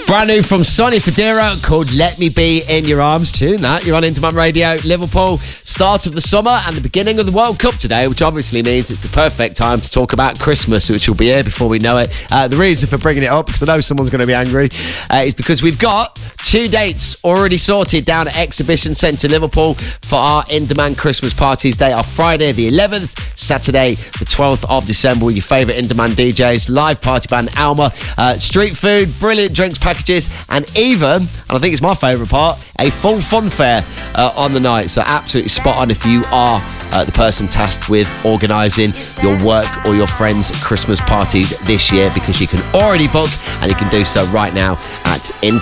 Brand new from Sonny Fodera called Let Me Be In Your Arms. Tune that. You're on Interman Radio. Liverpool, start of the summer and the beginning of the World Cup today, which obviously means it's the perfect time to talk about Christmas, which will be here before we know it. The reason for bringing it up, because I know someone's going to be angry, is because we've got 2 dates already sorted down at Exhibition Centre Liverpool for our in-demand Christmas parties. They are Friday the 11th, Saturday the 12th of December with your favourite in-demand DJs, live party band Alma, street food, brilliant drinks packages, and even, and I think it's my favourite part, a full fun fair on the night. So absolutely spot on if you are the person tasked with organising your work or your friends' Christmas parties this year, because you can already book and you can do so right now at